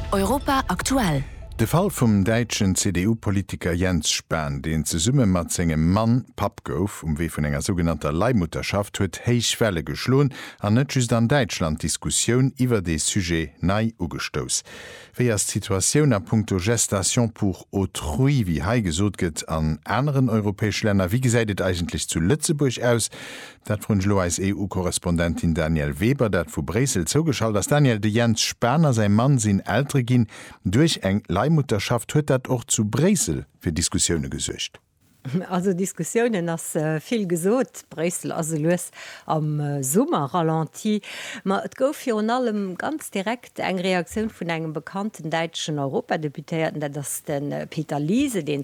Europa aktuell. De Fall vum deitschen CDU-Politiker Jens Spahn, den ze Summe mat engem Mann pap gouf, wee vun enger sogenannter Leihmutterschaft huet héich Welle geschloen, an net just an Deitschland Diskussion iwwer de Sujet nei ugestos. Wéi as Situationun a puncto Gestation pour autrui wie hei gesot gëtt an anderen europäesch Länder, wie gesäidet eigentlich zu Lützeburg aus, dat vun Lo als EU-Korrespondentin Daniel Weber, dat vu Bresel zougeschalt, ass Daniel de Jens Spahn sei Mann sinn ältre ginn durch eng Leihmutterschaft huet dat och zu Bresel fir Diskussioune gesuercht. Also Diskussionen ass viel gesot Bresel as loes am Summer ralenti. Ma et gouf jo an allem ganz direkt eng Reaktion vun engem bekannten deitschen Europadeputéierten, dat das den Peter Liese, den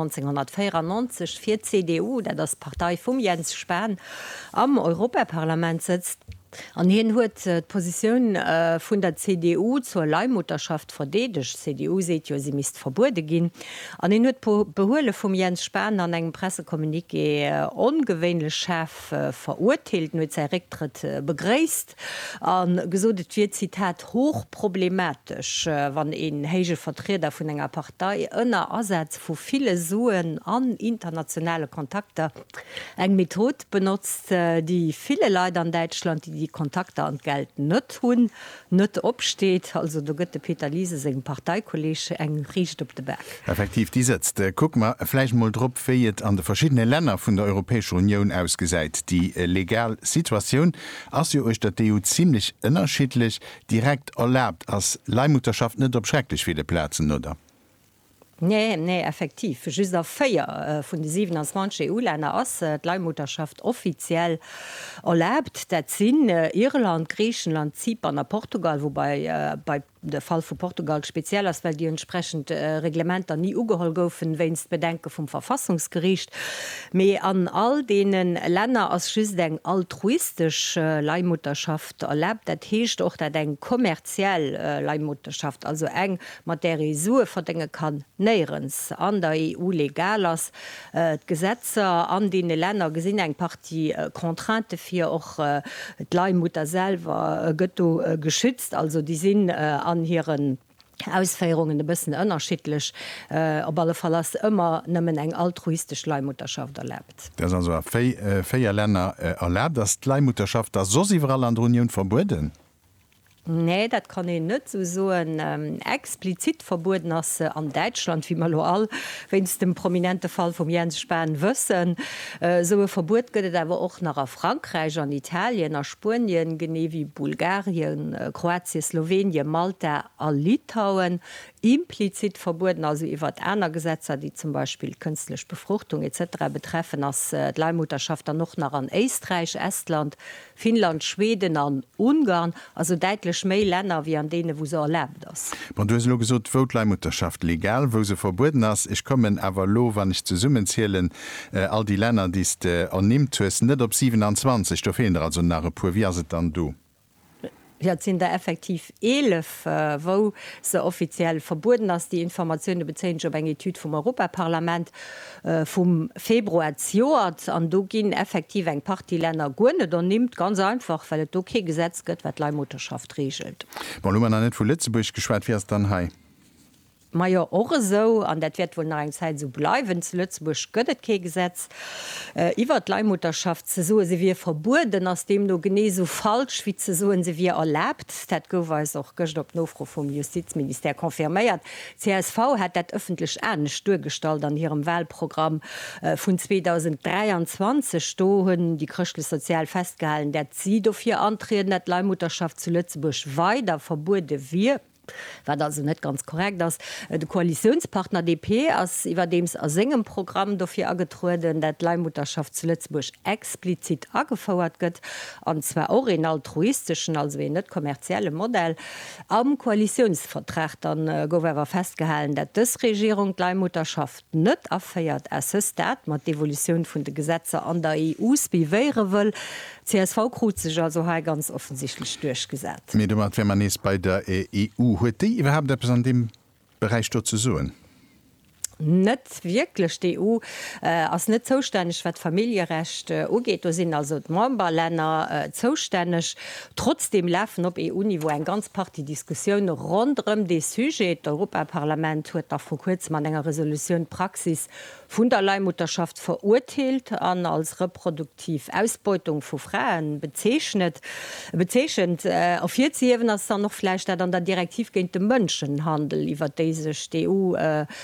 1994 fir CDU, dat das Partei vum Jens Spahn am Europaparlament sitzt. An hien huet d'Position vun der CDU zur Leihmutterschaft verdedigt. CDU seet jo, sie mist verbude ginn. An hien huet Behuele vum Jens Spahn an engem Pressekommuniké ongewéinle Chef verurteilt, huet sei Rücktritt begréist. An gesodet wie Zitat hochproblematisch, wann en héige Vertreter vun enger Partei ënner Ersatz vu viele Suen an internationale Kontakte eng Method benutzt, die viele Leute an Deutschland, die Kontakte an Geld net hunn, net opsteht, also du gëtt Peter Liese seg Parteikolllege eng riecht op de Berg. Effektiv die setzt. Guck mal, vielleicht mal drop feiert an de verschiedene Länder vun der Europäische Union ausgeseit. Die Legalsituation as ihr euch der EU ziemlich unterschiedlich direkt erlaubt als Leihmutterschaft net opschrecklich viele Plätzen, oder? Nee, effektiv. Just auf 4 vun die 27 EU-Länder ass d'Leihmutterschaft offiziell erlaubt. Dat sinn Irland, Griechenland, Zypern, Portugal, wobei bei der Fall vu Portugal speziell ist, weil die entsprechend Reglementer nie ugehol goufen, wennst bedenke vom Verfassungsgericht. Me an all denen Länder als schüss eng altruistisch Leihmutterschaft erlaubt, dat heescht auch dat eng kommerziell Leihmutterschaft, also eng Materiesue verdinge kann neierens an der EU legal ass Gesetze an die Länder gesinn eng Partie Kontrante fir och d Leihmutter selber gëtto geschützt, also die sinn an ihren Ausfeierungen ein bisschen unterschiedlich, aber alle Fall immer nimmen eng altruistisch Leihmutterschaft erlebt. Das ist also vier Länder erlebt, dass die Leihmutterschaft das so überall an der Union verboten? Nee, dat kann ich net so explizit verboten as an Deutschland wie mal all, wenn es dem prominente Fall vom Jens Spahn wëssen. So ein Verbot gëtt awer auch nach Frankreich, an Italien, nach Spanien, gene wie Bulgarien, Kroatien, Slowenien, Malta, an Litauen implizit verboten, also iwwer einer Gesetzer, die zum Beispiel künstliche Befruchtung etc. betreffen, als Leihmutterschaft dann noch nach an Österreich, Estland, Finnland, Schweden, an Ungarn, also deutlich méi Länder wie an denen, wo se erlebt das. Man du lo gesot Leihmutterschaft legal, wo se verboten ass. Ich kommen awer lo, wann ich zu summen zielelen all die Länder, die annimmt net op 27 do also nach pu wie se dann du. Ja, sind da effektiv 11, wo se offiziell verboten ass die Informationen bezen op eng Etude vom Europaparlament vom Februar Joert an do ginn effektiv eng Partyländer gonne, dann nimmt ganz einfach, weil et okay Gesetz gëtt, wat Leihmutterschaft regelt. Bon, man net vu Lützeburg geschwert wie dann hei. Ma ja auch so, an dat wird wohl nach einer Zeit so bleiben, zu Lützeburg gëtt ke Gesetz. Iwer Leihmutterschaft ze so se wie verboten, aus dem du gene so falsch wie ze so se wie erlaubt. Dat goweis auch gëcht op Nofro vom Justizminister konfirméiert. CSV hat dat öffentlich ernst durchgestalt an ihrem Wahlprogramm von 2023 stohen die christliche Sozial festgehalten, dat sie dofir antreten, dat Leihmutterschaft zu Lützeburg weiter verboten wird. War also net ganz korrekt, dass de Koalitionspartner DP as iwwer dems a segem Programm dofir agetruden, dat Leihmutterschaft zu Lützeburg explizit agefauert gëtt, an zwar auch in altruistischen, also net kommerzielle Modell. Am Koalitionsvertrag dann gower festgehalten, dat des Regierung Leihmutterschaft net afeiert assistat mat Devolution vun de Gesetze an der EU wie wäre will. CSV krut sich also ganz offensichtlich durchgesetzt. Wenn man bei der EU huet die überhaupt an dem Bereich dort zu suchen? net wirklich die EU als net zuständig wat Familierecht ugeht, da sind also Memberländer zuständig. Trotzdem laufen op EU-Niveau ein ganz paar die Diskussion rund die Sujet. Europaparlament huet da vor kurzem an enger Resolution Praxis vun der Leihmutterschaft verurteilt an als reproduktiv Ausbeutung vu Frauen bezeichnet auf 4 as dann noch Fleisch an der Direktiv gegen den Mënschenhandel iwwer diese EU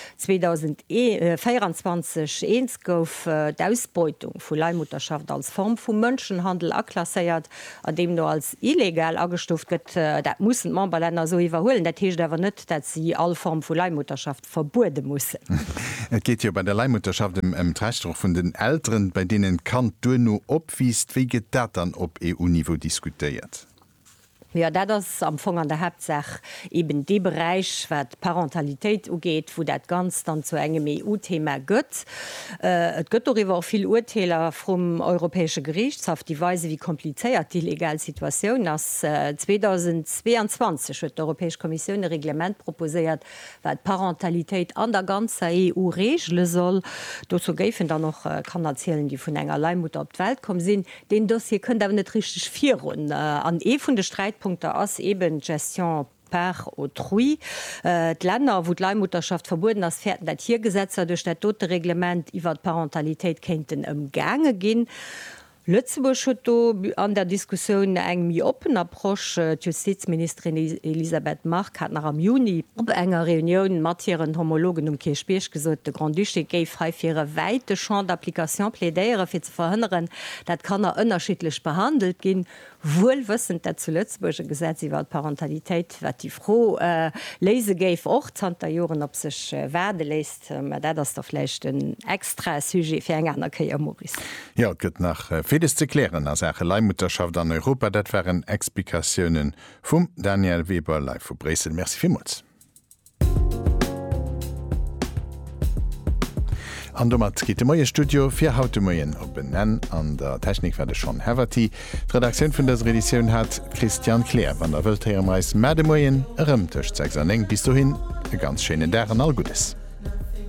2024 eens gouf d'Ausbeutung vu Leihmutterschaft als Form vu Mënschenhandel aklasseiert, an dem nur als illegal agestuft gëtt, dat muss Memberländer so iwwerholen. Dat heißt aber net, dat sie all Form vu Leihmutterschaft verbude muss. Es geht ja bei der Leihmutterschaft im Trechtdruck von den Älteren, bei denen Kant du nur opwiest, wie geht dat dann op EU-Niveau diskutiert? Ja, das am Anfang an der Hauptsache eben die Bereich, wat Parentalität ugeht, wo dat ganz dann zu engem EU-Thema gött. Et gött darüber auch viel Urteiler vom Europäische Gerichtshof, die Weise wie kompliziert die Legalsituation ist. 2022 hat die Europäische Kommission ein Reglement proposiert, wat Parentalität an der ganzen EU regeln soll. Dazu geben dann noch kann erzählen, die von enger Leihmutter auf die Welt kommen sind. Den Dossier können aber nicht richtig führen. An von der Streit Punkte ass eben Gestion per autrui. Länder, wo die Leihmutterschaft verboten ist, fährten das Tiergesetzer durch das tote Reglement über die Parentalität könnten im Gange gehen. Lützeburg hat an der Diskussion eng mi open Approche. Justizministerin Elisabeth Mark hat nach am Juni op enger Reunion matieren Homologen Kirchbech gesot, de Grand Duché géif freifir weite Champ d'Applikation plädéiere fir ze verhindern, dat kann unterschiedlich behandelt gin. Wohl wissend dat zu Lützeburger Gesetz iwwer Parentalität, wat die froh lese géif och 20 Joren op sech werde leist, dat das der vielleicht ein extra Sujet fir eng aner Keier Maurice. Ja, gëtt nach vieles zu klären als Sache Leihmutterschaft an Europa, dat waren Explikationen vum Daniel Weber live vu Bresel. Merci vielmals. An domat giet moie Studio fir haute Moien op benennen an der Technik werde schon Haverty. Redaktion vun der Edition hat Christian Claire van der Weltmeis Mädemoien ëm Tech 6 bis du hin e ganz schönen Deren all Gutes.